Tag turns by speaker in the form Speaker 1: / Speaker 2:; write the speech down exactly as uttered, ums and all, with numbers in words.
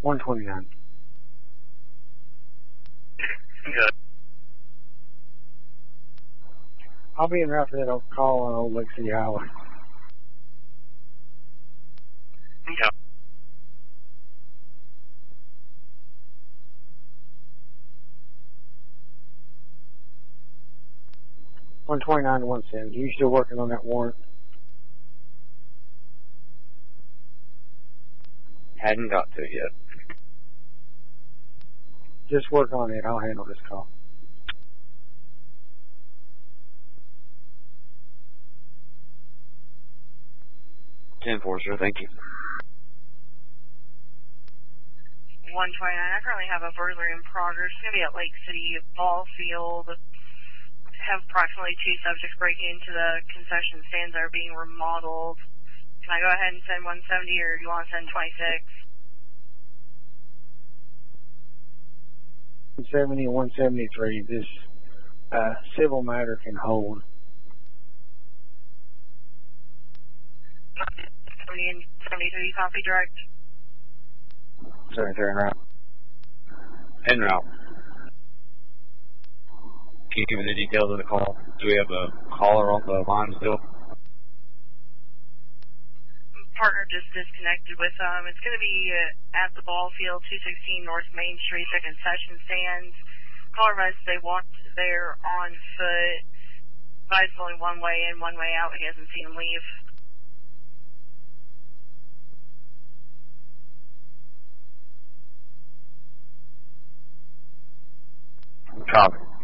Speaker 1: one twenty-nine.
Speaker 2: Good.
Speaker 1: I'll be in route for that call on Old Lake City Highway.
Speaker 2: Yeah.
Speaker 1: one twenty-nine to one seventy. You still working on that warrant?
Speaker 3: Hadn't got to it yet.
Speaker 1: Just work on it. I'll handle this call.
Speaker 3: ten four, sir. Thank you.
Speaker 4: one twenty-nine. I currently have a burglary in progress. It's going to be at Lake City Ball Field. Have approximately two subjects breaking into the concession stands that are being remodeled. Can I go ahead and send one seventy, or do you want to send twenty-six?
Speaker 1: one seventy and one seventy-three. This uh, civil matter can hold.
Speaker 4: seventy and seventy-three, copy direct.
Speaker 3: Sorry, sir, en route. En route. Can you give me the details of the call? Do we have a caller on the line still?
Speaker 4: Partner just disconnected with um. It's going to be uh, at the ball field, two sixteen North Main Street, the concession stands. Caller advised they walked there on foot. Advised only one way in, one way out. He hasn't seen him leave.
Speaker 3: Copy.